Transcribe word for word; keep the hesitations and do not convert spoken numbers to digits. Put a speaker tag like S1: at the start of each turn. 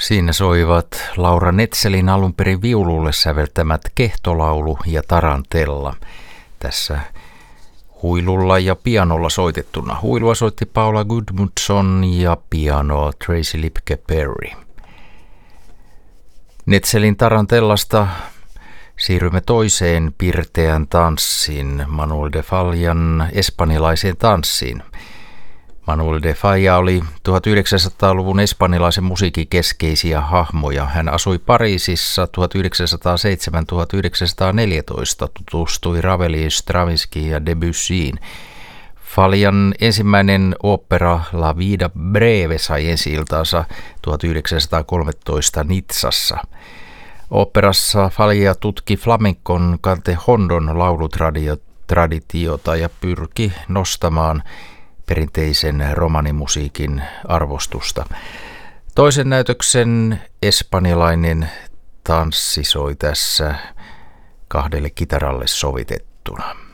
S1: Siinä soivat Laura Netzelin alun perin viululle säveltämät Kehtolaulu ja Tarantella. Tässä huilulla ja pianolla soitettuna. Huilua soitti Paula Gudmundsson ja pianoa Tracy Lipke Perry. Netzelin Tarantellasta siirrymme toiseen pirteän tanssiin, Manuel de Fallan espanjalaiseen tanssiin. Manuel de Falla oli tuhatyhdeksänsataaluvun espanjalaisen musiikin keskeisiä hahmoja. Hän asui Pariisissa tuhatyhdeksänsataaseitsemän tuhatyhdeksänsataaneljätoista, tutustui Raveliin, Stravinskiin ja Debussyin. Fallan ensimmäinen opera La Vida Breve sai ensi-iltaansa tuhatyhdeksänsataakolmetoista Nitsassa. Operassa Falla tutki flamencon cante hondon laulutraditiota ja pyrki nostamaan perinteisen romanimusiikin arvostusta. Toisen näytöksen espanjalainen tanssi soi tässä kahdelle kitaralle sovitettuna.